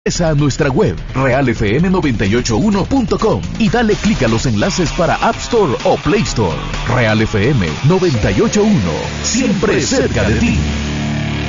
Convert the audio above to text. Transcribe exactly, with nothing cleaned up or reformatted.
Ingresa a nuestra web real f m noventa y ocho uno punto com y dale clic a los enlaces para App Store o Play Store. Real F M noventa y ocho punto uno, siempre cerca de ti.